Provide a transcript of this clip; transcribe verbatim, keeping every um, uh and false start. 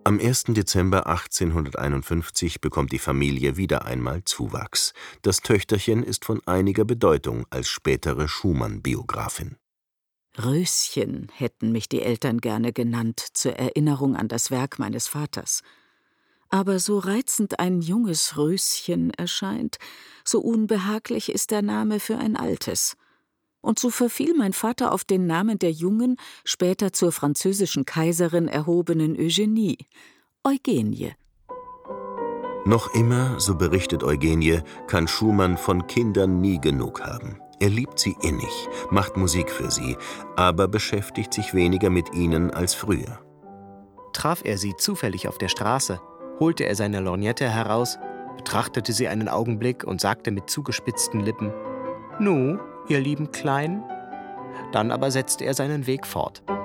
Am ersten Dezember achtzehnhunderteinundfünfzig bekommt die Familie wieder einmal Zuwachs. Das Töchterchen ist von einiger Bedeutung als spätere Schumann-Biografin. Röschen hätten mich die Eltern gerne genannt, zur Erinnerung an das Werk meines Vaters. Aber so reizend ein junges Röschen erscheint, so unbehaglich ist der Name für ein altes. Und so verfiel mein Vater auf den Namen der jungen, später zur französischen Kaiserin erhobenen Eugenie, Eugenie. Noch immer, so berichtet Eugenie, kann Schumann von Kindern nie genug haben. Er liebt sie innig, macht Musik für sie, aber beschäftigt sich weniger mit ihnen als früher. Traf er sie zufällig auf der Straße, holte er seine Lorgnette heraus, betrachtete sie einen Augenblick und sagte mit zugespitzten Lippen: »Nu, ihr lieben Kleinen?« Dann aber setzte er seinen Weg fort.